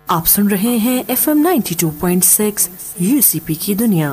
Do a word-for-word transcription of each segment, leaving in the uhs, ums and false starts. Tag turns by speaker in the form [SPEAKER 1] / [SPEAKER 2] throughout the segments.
[SPEAKER 1] آپ سن رہے ہیں F M ninety two point six you سی پی کی دنیا۔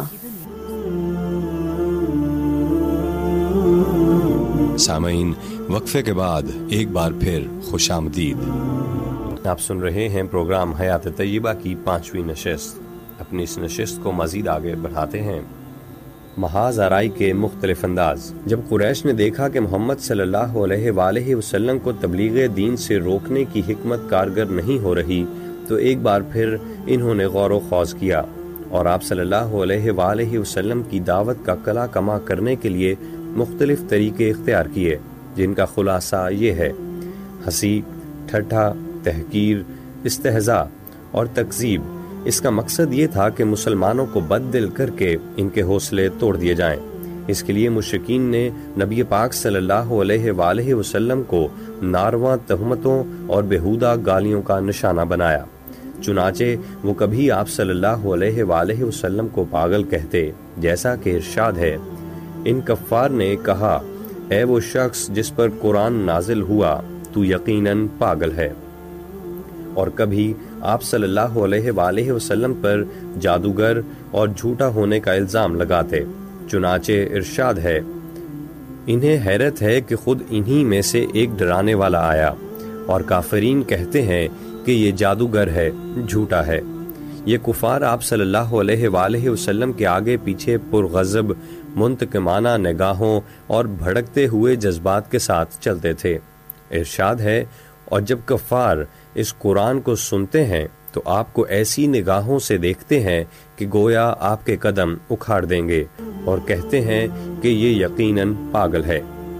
[SPEAKER 2] سامعین، وقفے کے بعد ایک بار پھر خوش آمدید۔
[SPEAKER 3] آپ سن رہے ہیں پروگرام حیات طیبہ کی پانچویں نشست۔ اپنی اس نشست کو مزید آگے بڑھاتے ہیں۔ محاذ آرائی کے مختلف انداز۔ جب قریش نے دیکھا کہ محمد صلی اللہ علیہ وآلہ وسلم کو تبلیغ دین سے روکنے کی حکمت کارگر نہیں ہو رہی تو ایک بار پھر انہوں نے غور و خوض کیا اور آپ صلی اللہ علیہ وآلہ وسلم کی دعوت کا کلا کما کرنے کے لیے مختلف طریقے اختیار کیے، جن کا خلاصہ یہ ہے: ہنسی، ٹھٹھا، تحقیر، استہزاء اور تکذیب۔ اس کا مقصد یہ تھا کہ مسلمانوں کو بد دل کر کے ان کے حوصلے توڑ دیے جائیں۔ اس کے لیے مشرکین نے نبی پاک صلی اللہ علیہ وآلہ وسلم کو ناروا تہمتوں اور بےہودہ گالیوں کا نشانہ بنایا۔ چنانچہ وہ کبھی آپ صلی اللہ علیہ وآلہ وسلم کو پاگل کہتے، جیسا کہ ارشاد ہے: ان کفار نے کہا، اے وہ شخص جس پر قرآن نازل ہوا، تو یقیناً پاگل ہے۔ اور کبھی آپ صلی اللہ علیہ وآلہ وسلم پر جادوگر اور جھوٹا ہونے کا الزام لگاتے۔ چنانچہ ارشاد ہے: انہیں حیرت ہے کہ خود انہی میں سے ایک ڈرانے والا آیا، اور کافرین کہتے ہیں کہ یہ جادوگر ہے، جھوٹا ہے۔ یہ کفار آپ صلی اللہ علیہ وآلہ وسلم کے آگے پیچھے پرغضب، منتقمانہ نگاہوں اور بھڑکتے ہوئے جذبات کے ساتھ چلتے تھے۔ ارشاد ہے: اور جب کفار اس قرآن کو سنتے ہیں تو آپ کو ایسی نگاہوں سے دیکھتے ہیں کہ گویا آپ کے قدم اکھاڑ دیں گے، اور کہتے ہیں کہ یہ یقیناً پاگل ہے۔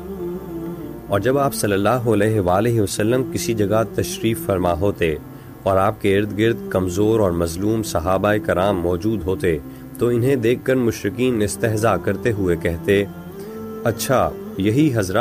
[SPEAKER 3] اور جب آپ صلی اللہ علیہ وآلہ وسلم کسی جگہ تشریف فرما ہوتے اور آپ کے ارد گرد کمزور اور مظلوم صحابہ کرام موجود ہوتے تو انہیں دیکھ کر مشرکین استہزاء کرتے ہوئے کہتے: اچھا، یہی حضرات